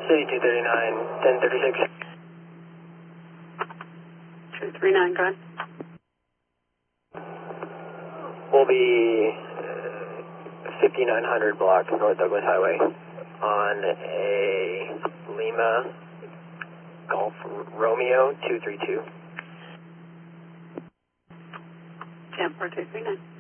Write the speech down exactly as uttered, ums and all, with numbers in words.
City two thirty-nine, ten thirty-six. two three nine, go ahead. We'll be fifty-nine hundred block North Douglas Highway on a Lima Golf Romeo two three two. ten four two three nine.